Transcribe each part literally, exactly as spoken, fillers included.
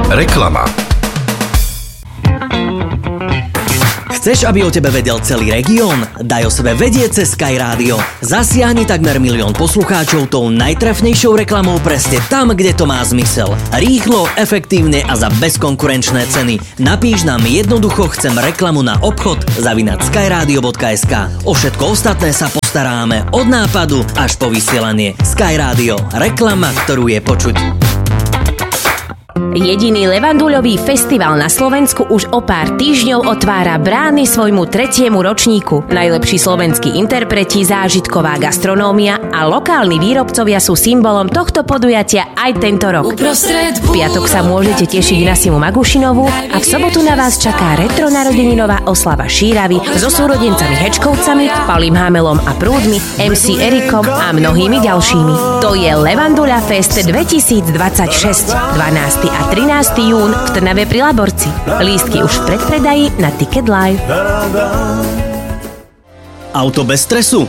Reklama. Chceš, aby o tebe vedel celý región? Daj o sebe vedieť cez Sky Radio. Zasiahni takmer milión poslucháčov tou najtrefnejšou reklamou presne tam, kde to má zmysel. Rýchlo, efektívne a za bezkonkurenčné ceny. Napíš nám jednoducho chcem reklamu na obchod zavináč skyradio bodka es ká. O všetko ostatné sa postaráme od nápadu až po vysielanie. Sky Radio. Reklama, ktorú je počuť. Jediný levanduľový festival na Slovensku už o pár týždňov otvára brány svojmu tretiemu ročníku. Najlepší slovenskí interpreti, zážitková gastronómia a lokálni výrobcovia sú symbolom tohto podujatia aj tento rok. V piatok sa môžete tešiť na Simu Magušinovú a v sobotu na vás čaká retro narodeninová oslava Šíravy so súrodencami Hečkovcami, Palim Hamelom a Prúdmi, em cé Erikom a mnohými ďalšími. To je Levanduľa Fest dvetisícdvadsaťšesť, dvanásteho a trinásteho jún v Trnave pri Laborci. Lístky už v predpredaji na Ticket Live. Auto bez stresu?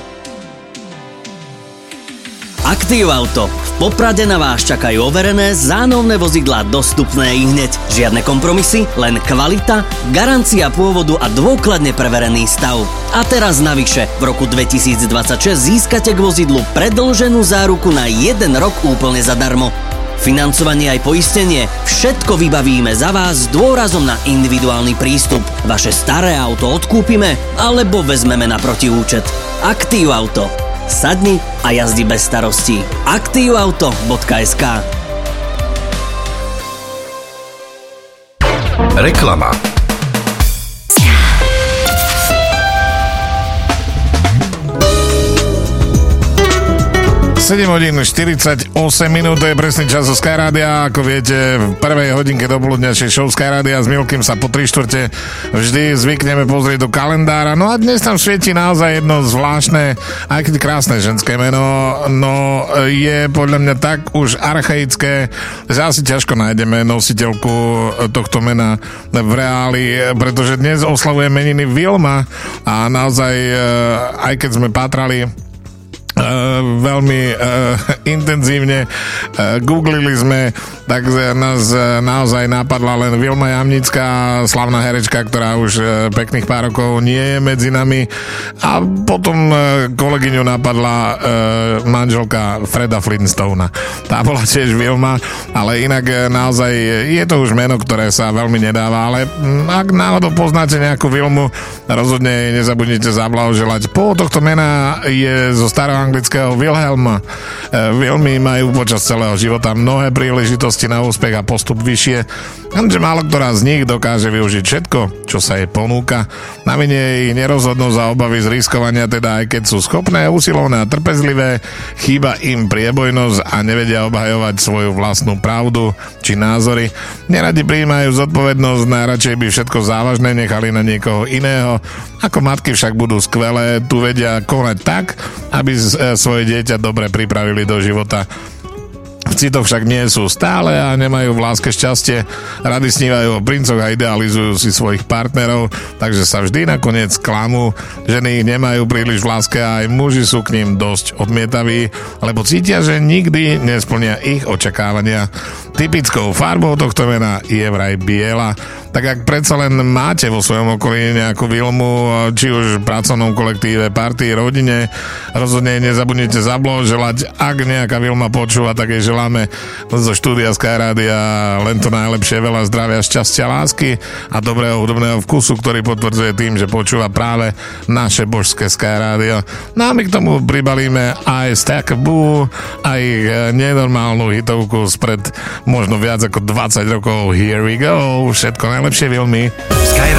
Aktív Auto. V Poprade na vás čakajú overené zánovné vozidlá dostupné i hneď. Žiadne kompromisy, len kvalita, garancia pôvodu a dôkladne preverený stav. A teraz navyše, v roku dvetisícdvadsaťšesť získate k vozidlu predĺženú záruku na jeden rok úplne zadarmo. Financovanie aj poistenie, všetko vybavíme za vás s dôrazom na individuálny prístup. Vaše staré auto odkúpime alebo vezmeme na protiúčet. Aktív Auto. Sadni a jazdi bez starostí. aktív auto bodka es ká. Reklama. sedem hodín štyridsaťosem minút, to je presný čas zo Sky Rádia. Ako viete, v prvej hodinke dopoludňačej show Sky Rádia s Milkým sa po tri štvrte vždy zvykneme pozrieť do kalendára. No a dnes tam svieti naozaj jedno zvláštne, aj keď krásne ženské meno, no je podľa mňa tak už archaické, že asi ťažko nájdeme nositeľku tohto mena v reáli, pretože dnes oslavuje meniny Vilma a naozaj, aj keď sme pátrali Uh, veľmi uh, intenzívne uh, googlili sme, tak nás uh, naozaj napadla len Vilma Jamnická, slavná herečka, ktorá už uh, pekných pár rokov nie je medzi nami, a potom uh, kolegyňu napadla uh, manželka Freda Flintstona. Tá bola tiež Vilma, ale inak uh, naozaj je to už meno, ktoré sa veľmi nedáva, ale um, ak náhodou poznáte nejakú Vilmu, rozhodne nezabudnite zablahoželať. Po tohto mena je zo starého anglického Wilhelma. Vilmy majú počas celého života mnohé príležitosti na úspech a postup vyššie, lenže málo ktorá z nich dokáže využiť všetko, čo sa jej ponúka. Na vine je ich nerozhodnosť a obavy z riskovania, teda aj keď sú schopné, usilovné a trpezlivé, chýba im priebojnosť a nevedia obhajovať svoju vlastnú pravdu či názory. Neradi prijímajú zodpovednosť, najradšej by všetko závažné nechali na niekoho iného. Ako matky však budú skvelé, tu vedia konať tak, aby svoje dieťa dobre pripravili do života. V citoch však nie sú stále a nemajú v láske šťastie, rady snívajú o princoch a idealizujú si svojich partnerov, takže sa vždy nakoniec klamú. Ženy ich nemajú príliš v láske a aj muži sú k ním dosť odmietaví, lebo cítia, že nikdy nesplnia ich očakávania. Typickou farbou tohto mena je vraj biela. Tak ak predsa len máte vo svojom okolí nejakú Vilmu, či už v pracovnom kolektíve, partii, rodine, rozhodne nezabudnite zablahoželať. Ak nejaká Vilma počúva, tak jej želáme zo štúdia Sky Rádia len to najlepšie, veľa zdravia, šťastia, lásky a dobrého hudobného vkusu, ktorý potvrdzuje tým, že počúva práve naše božské Sky Rádio. No a my k tomu pribalíme aj Stack Boo, aj nenormálnu hitovku spred možno viac ako dvadsať rokov. Here we go, všetko najlepšie Vilmy.